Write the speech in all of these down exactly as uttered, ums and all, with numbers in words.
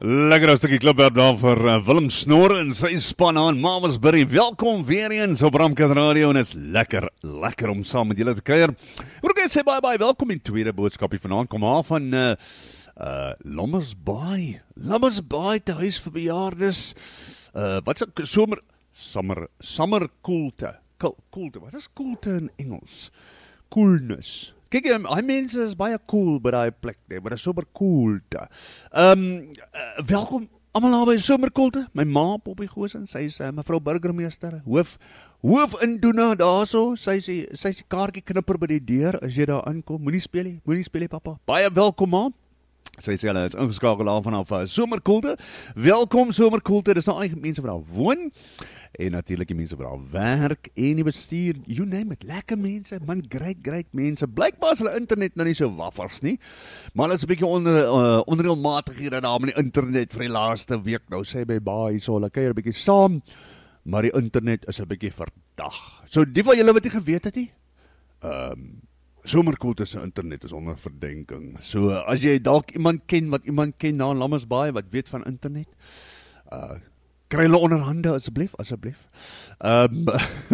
Lekker een stukje klip daar vir uh, Willem Snor en sy span aan Mamasbury. Welkom weer eens op Ramkat Radio en is lekker, lekker om saam met julle te kuier. Hoe kan ek sê bye bye, welkom in tweede boodskapie vanaand. Kom af van uh, uh, Lammersbaai. Lammersbaai te huis vir bejaardes. Uh, wat is ek, somer, summer, summer koelte. Koelte, wat is koelte in Engels? Coolness. Kijk, hy mense is baie cool by die plek, nee, maar dit is somerkoelte. Um, uh, welkom, allemaal al by somerkoelte. My ma, Poppie Goosen, sy is uh, mevrou burgemeester, hoof, hoof indoener daar so, sy is die, sy is die kaartjie knipper by die deur, as jy daar aankom, moenie speel, moenie speel, papa. Baie welkom, ma. Sy sê, hulle is ingeskakel aan vanaf uh, somerkoelte. Welkom, somerkoelte, dit is nou eigenlijk mense wat daar woon, en natuurlijk die mense wat daar werk, en die bestuur, you name it, lekker mense, man, great, great mense. Blijkbaar is hulle internet nou nie so waffers nie, maar hulle is een bykie onder, uh, onreelmatig hier daar met die internet vir die laaste week. Nou sê by baie so, hulle kan hier een bykie saam, maar die internet is een bykie verdag. So die van julle wat jy geweet het nie, um, somerkoelte se internet is onder verdenking. So as jy dalk iemand ken wat iemand ken na Lammersbaai wat weet van internet, uh, kry hulle onder hande asseblief, asseblief. Um,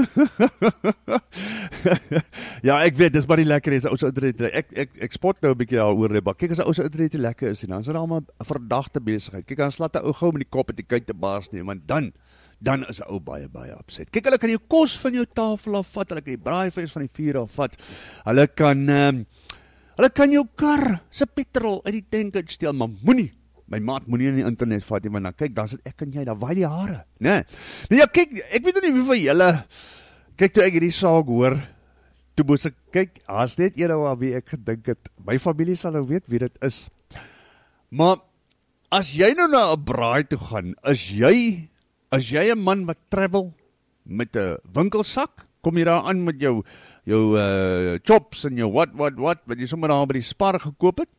ja, ek weet, dis maar die lekker is, ousse internet, ek, ek, ek spot nou 'n bietjie daar oor, maar kyk as ousse internet lekker is, en dan is er allemaal 'n verdagte besigheid. Kyk, dan slaat 'n ou gou met die kop en die kuit te baas nie, want dan dan is 'n ou baie, baie opset. Kyk, hulle kan jou kos van jou tafel afvat, hulle kan die braaivleis van die vuur afvat, hulle kan, um, hulle kan jou kar, se petrol uit die tank uitsteel, maar moenie, my maat moenie in die internet vat, want dan kyk, dan sit ek en jy, dan waai die hare, nee. Nou ja, kyk, ek weet nie wie van julle, kyk toe ek hierdie saak hoor, toe moes ek, kyk, as net ene waar wie ek gedink het, my familie sal nou weet wie dit is, maar, as jy nou na 'n braai toe gaan, is jy, As jy 'n man wat travel met 'n winkelsak, kom jy daar aan met jou jou uh, chops en jou what what what wat jy sommer daar by die Spar gekoop het,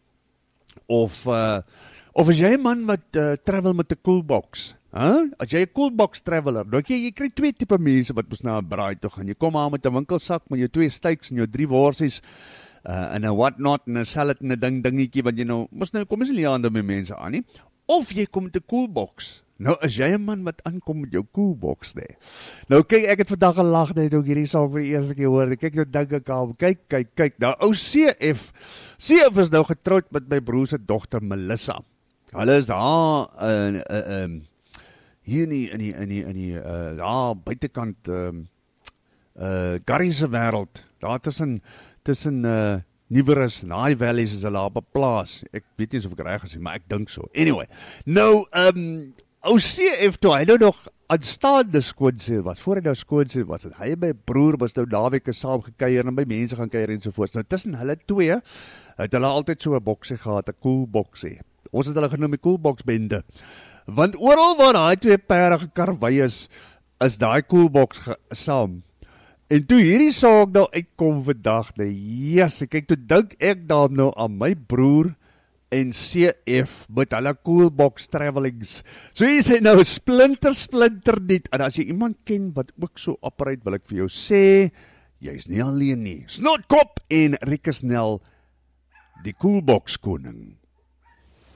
of uh, of as jy 'n man wat uh, travel met 'n coolbox, huh? As jy 'n coolbox traveler, dan jy, jy kry twee tipe mense wat mos na 'n braai toe gaan. Jy kom aan met 'n winkelsak met jou twee steaks en jou drie worsies uh, en 'n what not en 'n salad en 'n ding dingetjie wat jy nou mos nou kom is nie aan met mense aan nie. Of jy kom met 'n coolbox. Nou, as jy 'n man wat aankom met jou coolbox, nee. Nou, kyk, ek het vandag gelag, net ook hierdie saak vir die eerste keer hoor, kyk, nou dink ek al, kyk, kyk, kyk, nou, ou C F, C F is nou getrouwd met my broer se dogter Melissa. Hulle is daar, uh, uh, um, hier in die, in die, in die, in die, uh, daar, buitekant, um, uh, Garrie se wêreld, daar tussen, tussen, uh, Nieuwerus en High Valleys is hulle op 'n plaas, ek weet nie of ek reg is, maar ek dink so. Anyway, nou, um, ou C F toe, hy nou nog aanstaande skoonseun was, voor hy nou skoonseun was, het hy en my broer was nou naweke saam gekeier en by mense gaan keier en sovoorts. Nou tussen hulle twee, het hulle altyd so 'n boksie gehad, 'n coolboxie. Ons het hulle genoem die coolboxbende. Want oral waar daai twee perde gekarwei is, is daai coolbox saam. En toe hierdie saak nou uitkom vandag, nou yes, kyk, toe dink ek dan nou aan my broer en C F met hulle coolbox travelings. So jy sê nou, splinter, splinter niet. En as jy iemand ken wat ook so operate, wil ek vir jou sê, jy is nie alleen nie. Snotkop en Rikke Snell, die coolbox koning.